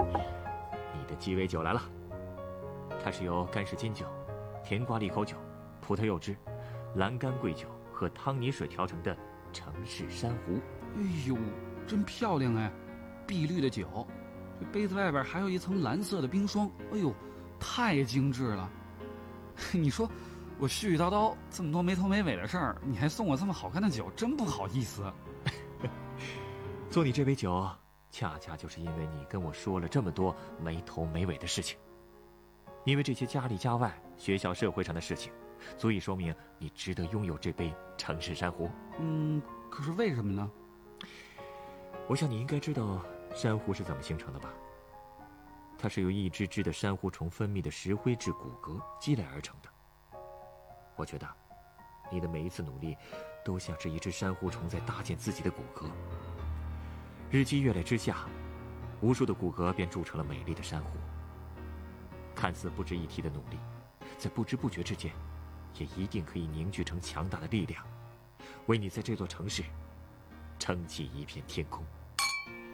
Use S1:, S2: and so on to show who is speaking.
S1: 你的鸡尾酒来了，它是由干式金酒、甜瓜利口酒、葡萄柚汁、蓝干桂酒和汤泥水调成的城市珊瑚。
S2: 哎呦，真漂亮哎！碧绿的酒，这杯子外边还有一层蓝色的冰霜。哎呦，太精致了！你说我絮絮叨叨这么多没头没尾的事儿，你还送我这么好看的酒，真不好意思。
S1: 做你这杯酒，恰恰就是因为你跟我说了这么多没头没尾的事情。因为这些家里家外、学校社会上的事情，足以说明你值得拥有这杯城市珊瑚。
S2: 可是为什么呢？
S1: 我想你应该知道珊瑚是怎么形成的吧？它是由一只只的珊瑚虫分泌的石灰质骨骼积累而成的。我觉得你的每一次努力都像是一只珊瑚虫在搭建自己的骨骼。日积月累之下，无数的骨骼便铸成了美丽的珊瑚。看似不值一提的努力，在不知不觉之间，也一定可以凝聚成强大的力量，为你在这座城市撑起一片天空。